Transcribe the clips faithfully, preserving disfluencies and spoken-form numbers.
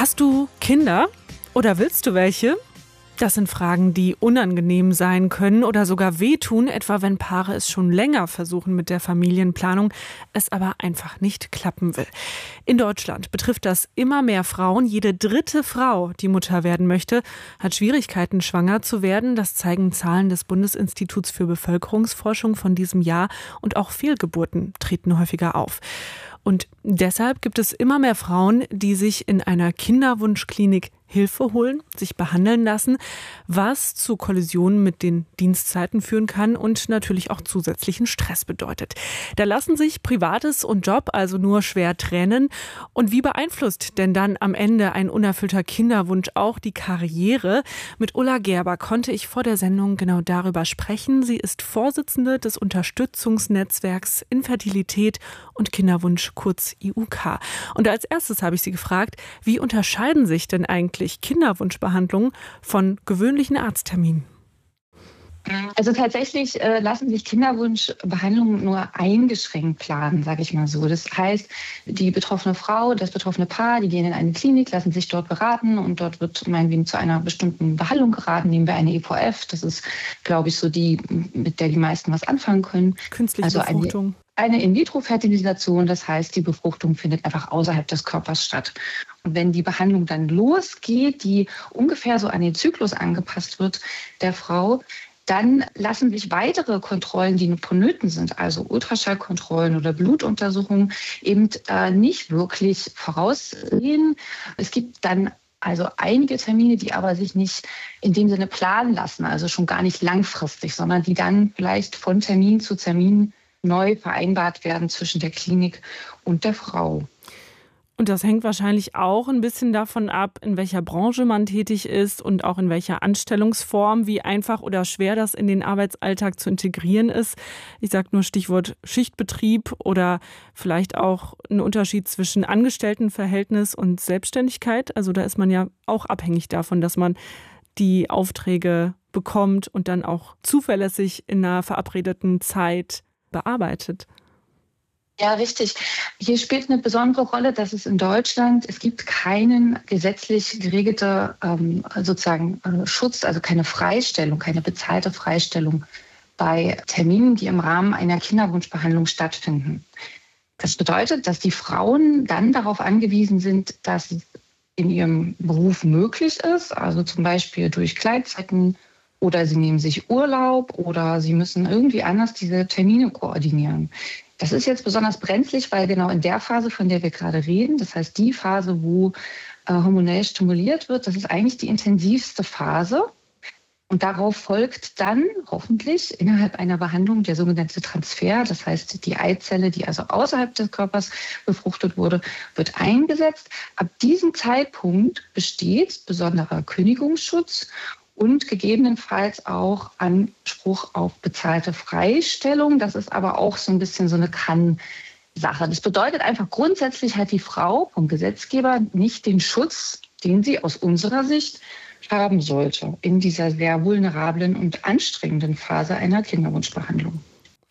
Hast du Kinder oder willst du welche? Das sind Fragen, die unangenehm sein können oder sogar wehtun, etwa wenn Paare es schon länger versuchen mit der Familienplanung, es aber einfach nicht klappen will. In Deutschland betrifft das immer mehr Frauen. Jede dritte Frau, die Mutter werden möchte, hat Schwierigkeiten, schwanger zu werden. Das zeigen Zahlen des Bundesinstituts für Bevölkerungsforschung von diesem Jahr. Und auch Fehlgeburten treten häufiger auf. Und deshalb gibt es immer mehr Frauen, die sich in einer Kinderwunschklinik Hilfe holen, sich behandeln lassen, was zu Kollisionen mit den Dienstzeiten führen kann und natürlich auch zusätzlichen Stress bedeutet. Da lassen sich Privates und Job also nur schwer trennen. Und wie beeinflusst denn dann am Ende ein unerfüllter Kinderwunsch auch die Karriere? Mit Ulla Gerber konnte ich vor der Sendung genau darüber sprechen. Sie ist Vorsitzende des Unterstützungsnetzwerks Infertilität und Kinderwunsch, kurz I U K. Und als erstes habe ich sie gefragt, wie unterscheiden sich denn eigentlich Kinderwunschbehandlungen von gewöhnlichen Arztterminen? Also tatsächlich äh, lassen sich Kinderwunschbehandlungen nur eingeschränkt planen, sage ich mal so. Das heißt, die betroffene Frau, das betroffene Paar, die gehen in eine Klinik, lassen sich dort beraten und dort wird meinetwegen zu einer bestimmten Behandlung geraten. Nehmen wir eine E V F, das ist, glaube ich, so die, mit der die meisten was anfangen können. Künstliche also Befruchtung. Eine, eine In-vitro-Fertilisation, das heißt, die Befruchtung findet einfach außerhalb des Körpers statt. Und wenn die Behandlung dann losgeht, die ungefähr so an den Zyklus angepasst wird der Frau, dann lassen sich weitere Kontrollen, die vonnöten sind, also Ultraschallkontrollen oder Blutuntersuchungen, eben äh, nicht wirklich voraussehen. Es gibt dann also einige Termine, die aber sich nicht in dem Sinne planen lassen, also schon gar nicht langfristig, sondern die dann vielleicht von Termin zu Termin neu vereinbart werden zwischen der Klinik und der Frau. Und das hängt wahrscheinlich auch ein bisschen davon ab, in welcher Branche man tätig ist und auch in welcher Anstellungsform, wie einfach oder schwer das in den Arbeitsalltag zu integrieren ist. Ich sage nur Stichwort Schichtbetrieb oder vielleicht auch ein Unterschied zwischen Angestelltenverhältnis und Selbstständigkeit. Also da ist man ja auch abhängig davon, dass man die Aufträge bekommt und dann auch zuverlässig in einer verabredeten Zeit bearbeitet. Ja, richtig. Hier spielt eine besondere Rolle, dass es in Deutschland, es gibt keinen gesetzlich geregelte ähm, sozusagen äh, Schutz, also keine Freistellung, keine bezahlte Freistellung bei Terminen, die im Rahmen einer Kinderwunschbehandlung stattfinden. Das bedeutet, dass die Frauen dann darauf angewiesen sind, dass es in ihrem Beruf möglich ist, also zum Beispiel durch Gleitzeiten oder sie nehmen sich Urlaub oder sie müssen irgendwie anders diese Termine koordinieren. Das ist jetzt besonders brenzlig, weil genau in der Phase, von der wir gerade reden, das heißt die Phase, wo äh, hormonell stimuliert wird, das ist eigentlich die intensivste Phase. Und darauf folgt dann hoffentlich innerhalb einer Behandlung der sogenannte Transfer. Das heißt, die Eizelle, die also außerhalb des Körpers befruchtet wurde, wird eingesetzt. Ab diesem Zeitpunkt besteht besonderer Kündigungsschutz und gegebenenfalls auch Anspruch auf bezahlte Freistellung. Das ist aber auch so ein bisschen so eine Kann-Sache. Das bedeutet einfach, grundsätzlich hat die Frau vom Gesetzgeber nicht den Schutz, den sie aus unserer Sicht haben sollte in dieser sehr vulnerablen und anstrengenden Phase einer Kinderwunschbehandlung.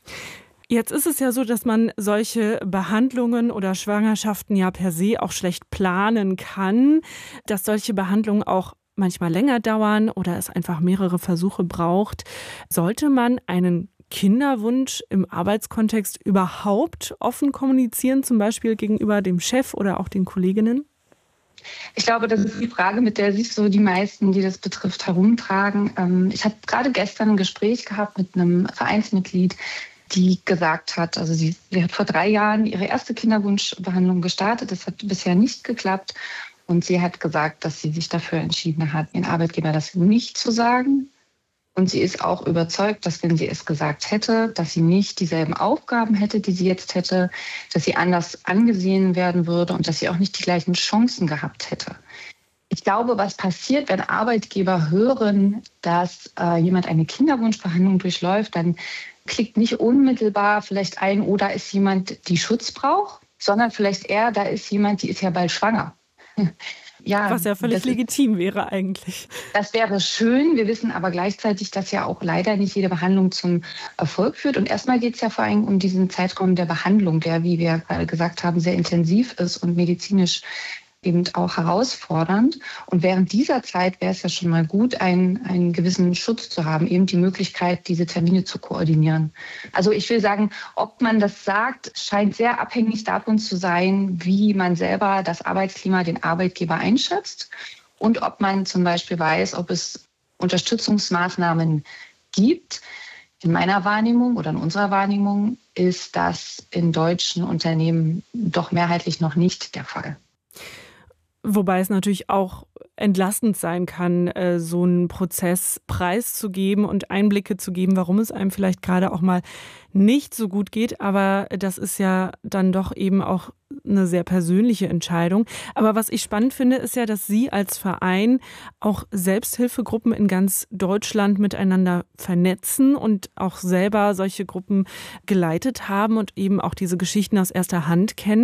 Jetzt ist es ja so, dass man solche Behandlungen oder Schwangerschaften ja per se auch schlecht planen kann, dass solche Behandlungen auch manchmal länger dauern oder es einfach mehrere Versuche braucht. Sollte man einen Kinderwunsch im Arbeitskontext überhaupt offen kommunizieren, zum Beispiel gegenüber dem Chef oder auch den Kolleginnen? Ich glaube, das ist die Frage, mit der sich so die meisten, die das betrifft, herumtragen. Ich habe gerade gestern ein Gespräch gehabt mit einem Vereinsmitglied, die gesagt hat, also sie, sie hat vor drei Jahren ihre erste Kinderwunschbehandlung gestartet. Das hat bisher nicht geklappt. Und sie hat gesagt, dass sie sich dafür entschieden hat, ihren Arbeitgeber das nicht zu sagen. Und sie ist auch überzeugt, dass wenn sie es gesagt hätte, dass sie nicht dieselben Aufgaben hätte, die sie jetzt hätte, dass sie anders angesehen werden würde und dass sie auch nicht die gleichen Chancen gehabt hätte. Ich glaube, was passiert, wenn Arbeitgeber hören, dass äh, jemand eine Kinderwunschbehandlung durchläuft, dann klickt nicht unmittelbar vielleicht ein, oh, da ist jemand, die Schutz braucht, sondern vielleicht eher, da ist jemand, die ist ja bald schwanger. Ja, was ja völlig legitim wäre eigentlich. Das wäre schön. Wir wissen aber gleichzeitig, dass ja auch leider nicht jede Behandlung zum Erfolg führt. Und erstmal geht es ja vor allem um diesen Zeitraum der Behandlung, der, wie wir gerade gesagt haben, sehr intensiv ist und medizinisch eben auch herausfordernd. Und während dieser Zeit wäre es ja schon mal gut, einen, einen gewissen Schutz zu haben, eben die Möglichkeit, diese Termine zu koordinieren. Also ich will sagen, ob man das sagt, scheint sehr abhängig davon zu sein, wie man selber das Arbeitsklima, den Arbeitgeber einschätzt und ob man zum Beispiel weiß, ob es Unterstützungsmaßnahmen gibt. In meiner Wahrnehmung oder in unserer Wahrnehmung ist das in deutschen Unternehmen doch mehrheitlich noch nicht der Fall. Wobei es natürlich auch entlastend sein kann, so einen Prozess preiszugeben und Einblicke zu geben, warum es einem vielleicht gerade auch mal nicht so gut geht. Aber das ist ja dann doch eben auch eine sehr persönliche Entscheidung. Aber was ich spannend finde, ist ja, dass Sie als Verein auch Selbsthilfegruppen in ganz Deutschland miteinander vernetzen und auch selber solche Gruppen geleitet haben und eben auch diese Geschichten aus erster Hand kennen.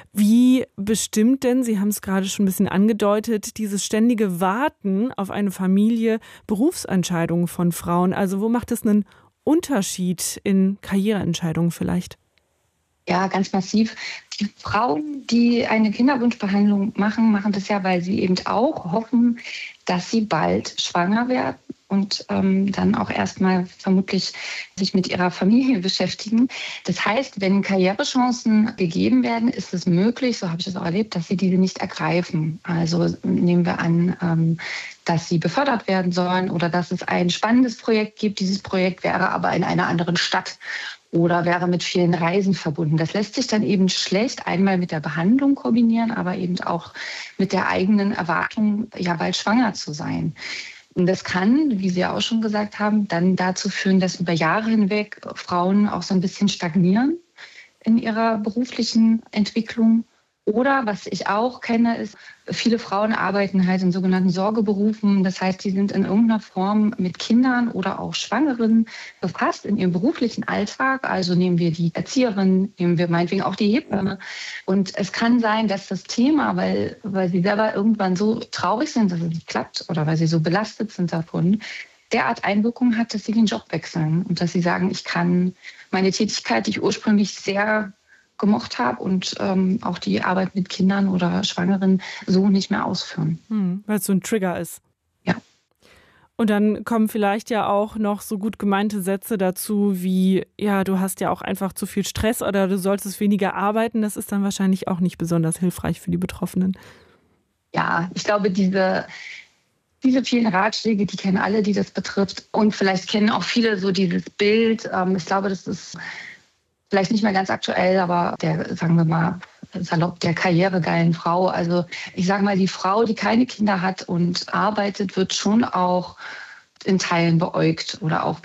Wie bestimmt denn, Sie haben es gerade schon ein bisschen angedeutet, dieses ständige Warten auf eine Familie Berufsentscheidungen von Frauen? Also wo macht es einen Unterschied in Karriereentscheidungen vielleicht? Ja, ganz massiv. Die Frauen, die eine Kinderwunschbehandlung machen, machen das ja, weil sie eben auch hoffen, dass sie bald schwanger werden und ähm, dann auch erstmal vermutlich sich mit ihrer Familie beschäftigen. Das heißt, wenn Karrierechancen gegeben werden, ist es möglich, so habe ich es auch erlebt, dass sie diese nicht ergreifen. Also nehmen wir an, ähm, dass sie befördert werden sollen oder dass es ein spannendes Projekt gibt. Dieses Projekt wäre aber in einer anderen Stadt oder wäre mit vielen Reisen verbunden. Das lässt sich dann eben schlecht einmal mit der Behandlung kombinieren, aber eben auch mit der eigenen Erwartung, ja bald schwanger zu sein. Und das kann, wie Sie ja auch schon gesagt haben, dann dazu führen, dass über Jahre hinweg Frauen auch so ein bisschen stagnieren in ihrer beruflichen Entwicklung. Oder was ich auch kenne, ist, viele Frauen arbeiten halt in sogenannten Sorgeberufen. Das heißt, die sind in irgendeiner Form mit Kindern oder auch Schwangeren befasst in ihrem beruflichen Alltag. Also nehmen wir die Erzieherin, nehmen wir meinetwegen auch die Hebamme. Und es kann sein, dass das Thema, weil, weil sie selber irgendwann so traurig sind, dass es nicht klappt oder weil sie so belastet sind davon, derart Einwirkung hat, dass sie den Job wechseln und dass sie sagen, ich kann meine Tätigkeit, die ich ursprünglich sehr gemocht habe und ähm, auch die Arbeit mit Kindern oder Schwangeren so nicht mehr ausführen. Hm, weil es so ein Trigger ist. Ja. Und dann kommen vielleicht ja auch noch so gut gemeinte Sätze dazu wie, ja, du hast ja auch einfach zu viel Stress oder du solltest weniger arbeiten. Das ist dann wahrscheinlich auch nicht besonders hilfreich für die Betroffenen. Ja, ich glaube, diese, diese vielen Ratschläge, die kennen alle, die das betrifft. Und vielleicht kennen auch viele so dieses Bild. Ähm, ich glaube, das ist vielleicht nicht mehr ganz aktuell, aber der, sagen wir mal, salopp, der karrieregeilen Frau. Also ich sage mal, die Frau, die keine Kinder hat und arbeitet, wird schon auch in Teilen beäugt oder auch